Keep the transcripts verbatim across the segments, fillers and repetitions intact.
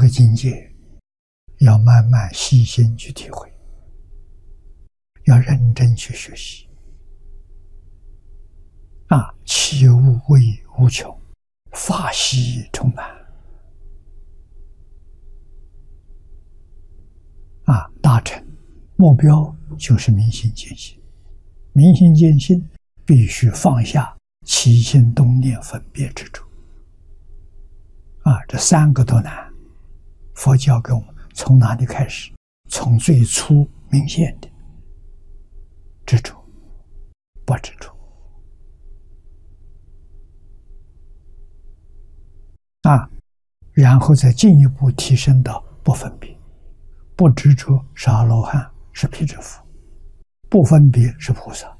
个境界，要慢慢细心去体会，要认真去学习。啊，其无畏无穷，法喜充满。啊，大成目标就是明心见性，明心见性必须放下起心动念分别执着。啊，这三个都难。佛教给我们从哪里开始？从最初明显的执着，不执着。啊，然后再进一步提升到不分别，不执着是阿罗汉，是辟支佛；不分别是菩萨；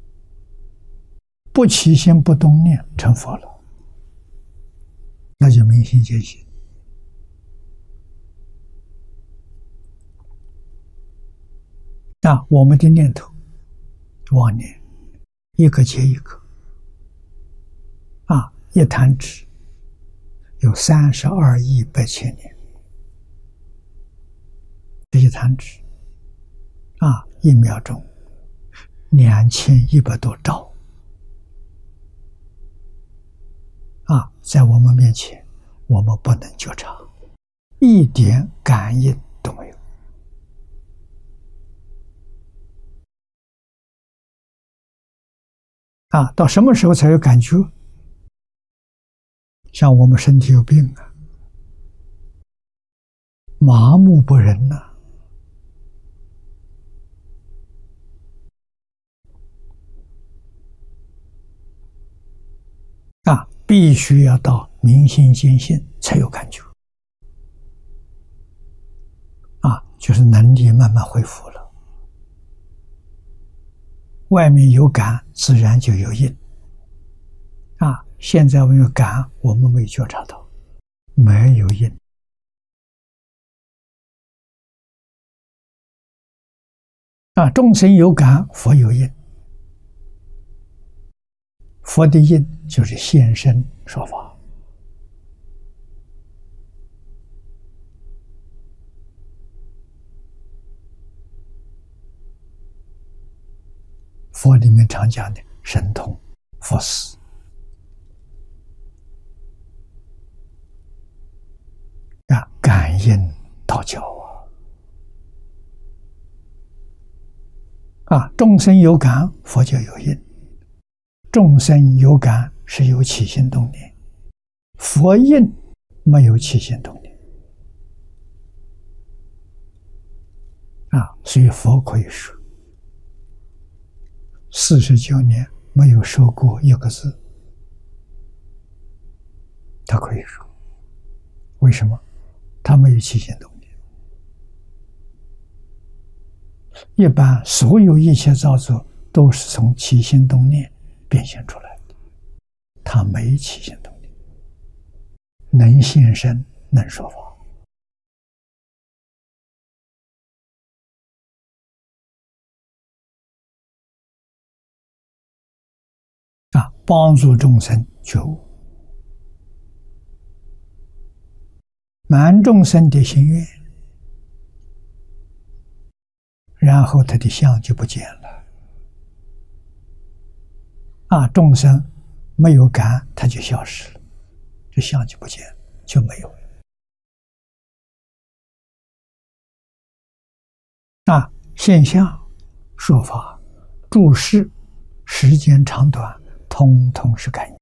不起心不动念成佛了，那就明心见性。那我们的念头、妄念，一个接一个，啊，一弹指有三十二亿八千年，这一弹指，啊，一秒钟两千一百多兆，啊，在我们面前，我们不能觉察，一点感应都没有。啊，到什么时候才有感觉？像我们身体有病啊，麻木不仁呐、啊，啊，必须要到明心见性才有感觉。啊，就是能力慢慢恢复了。外面有感，自然就有应。啊，现在我们有感，我们没觉察到，没有应。啊，众生有感，佛有应。佛的应就是现身说法。佛里面常讲的神通、佛思，啊，感应道教啊！啊，众生有感，佛就有应。众生有感是有起心动念，佛应没有起心动念。啊，所以佛可以说，四十九年没有说过一个字，他可以说，为什么？他没有起心动念。一般所有一切造作都是从起心动念变现出来的，他没起心动念，能现身，能说法。啊，帮助众生觉悟，满众生的心愿，然后他的相就不见了。啊，众生没有感，他就消失了，这相就不见了，就没有了。啊，现象、说法、注释，时间长短，通通是感应。